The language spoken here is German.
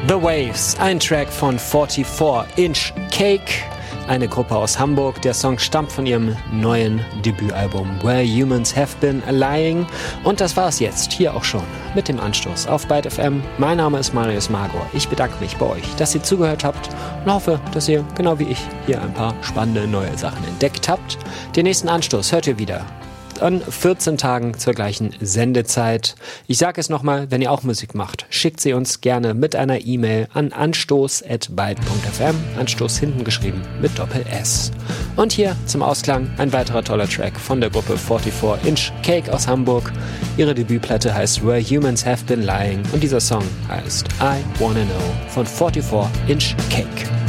The Waves, ein Track von 44 Cake, eine Gruppe aus Hamburg. Der Song stammt von ihrem neuen Debütalbum Where Humans Have Been Lying. Und das war es jetzt, hier auch schon, mit dem Anstoß auf Byte FM. Mein Name ist Marius Magor. Ich bedanke mich bei euch, dass ihr zugehört habt und hoffe, dass ihr, genau wie ich, hier ein paar spannende neue Sachen entdeckt habt. Den nächsten Anstoß hört ihr wieder an 14 Tagen zur gleichen Sendezeit. Ich sage es nochmal, wenn ihr auch Musik macht, schickt sie uns gerne mit einer E-Mail an anstoß@byte.fm, Anstoß hinten geschrieben mit Doppel-S. Und hier zum Ausklang ein weiterer toller Track von der Gruppe 44 Cake aus Hamburg. Ihre Debütplatte heißt Where Humans Have Been Lying und dieser Song heißt I Wanna Know von 44 Cake.